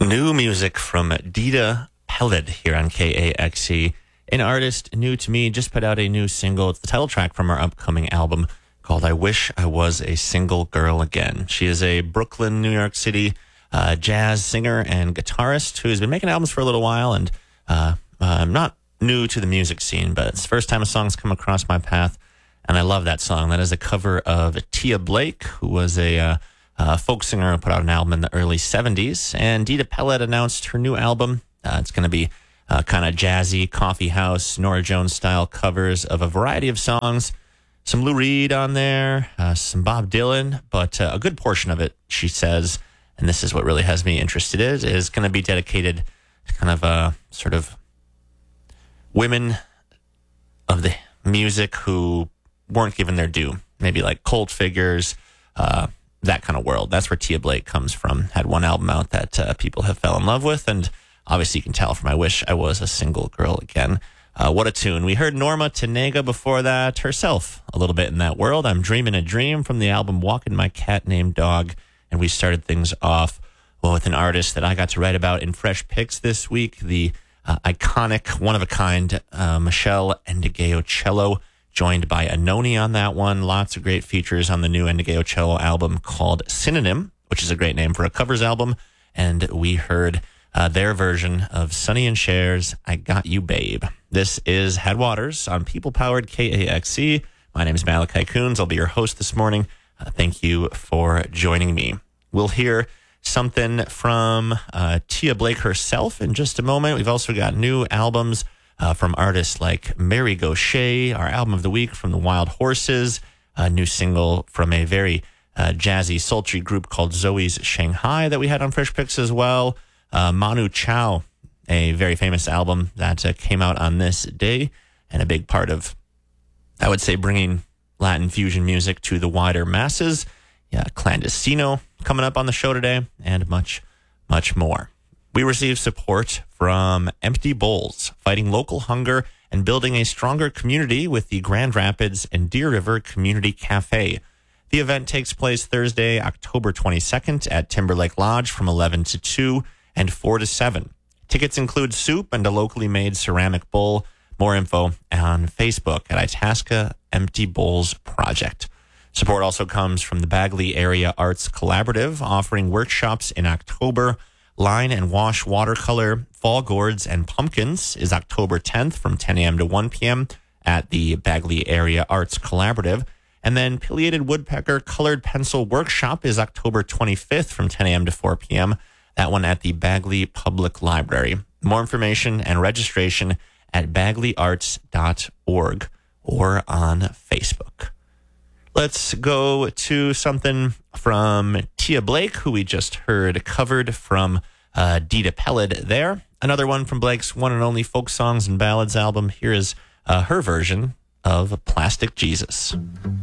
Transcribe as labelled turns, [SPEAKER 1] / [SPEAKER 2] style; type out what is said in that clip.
[SPEAKER 1] New music from Dita Peled here on KAXE. An artist new to me, just put out a new single. It's the title track from our upcoming album called I Wish I Was a Single Girl Again. She is a Brooklyn, New York City jazz singer and guitarist who has been making albums for a little while, and not new to the music scene, but it's the first time a song's come across my path, and I love that song. That is a cover of Tia Blake, who was a folk singer who put out an album in the early 70s, and Dita Peled announced her new album. It's going to be kind of jazzy, coffee house, Norah Jones style covers of a variety of songs. Some Lou Reed on there, some Bob Dylan, but a good portion of it, she says, and this is what really has me interested in, is going to be dedicated to kind of sort of women of the music who weren't given their due, maybe like cult figures, that kind of world. That's where Tia Blake comes from. Had one album out that people have fell in love with, and obviously you can tell from I Wish I Was a Single Girl Again. What a tune. We heard Norma Tanega before that, herself a little bit in that world. I'm Dreaming a Dream from the album Walking My Cat Named Dog. And we started things off with an artist that I got to write about in Fresh Picks this week, the iconic, one-of-a-kind Michelle Ndegeocello, joined by Anoni on that one. Lots of great features on the new Ndegeocello album called Synonym, which is a great name for a covers album. And we heard their version of Sonny and Cher's I Got You Babe. This is Headwaters on people-powered KAXE. My name is Malachi Coons. I'll be your host this morning. Thank you for joining me. We'll hear something from Tia Blake herself in just a moment. We've also got new albums from artists like Mary Gauthier, our album of the week from the Wild Horses, a new single from a very jazzy, sultry group called Zoe's Shanghai that we had on Fresh Picks as well. Manu Chao, a very famous album that came out on this day, and a big part of, I would say, bringing Latin fusion music to the wider masses. Yeah, Clandestino coming up on the show today, and much, much more. We received support from Empty Bowls, fighting local hunger and building a stronger community with the Grand Rapids and Deer River Community Cafe. The event takes place Thursday, October 22nd at Timberlake Lodge from 11 to 2 and 4 to 7. Tickets include soup and a locally made ceramic bowl. More info on Facebook at Itasca Empty Bowls Project. Support also comes from the Bagley Area Arts Collaborative, offering workshops in October. Line and wash watercolor, fall gourds, and pumpkins is October 10th from 10 a.m. to 1 p.m. at the Bagley Area Arts Collaborative. And then Pileated Woodpecker Colored Pencil Workshop is October 25th from 10 a.m. to 4 p.m. That one at the Bagley Public Library. More information and registration at bagleyarts.org or on Facebook. Let's go to something from Tia Blake, who we just heard covered from Dita Peled there. Another one from Blake's one and only folk songs and ballads album. Here is her version of Plastic Jesus.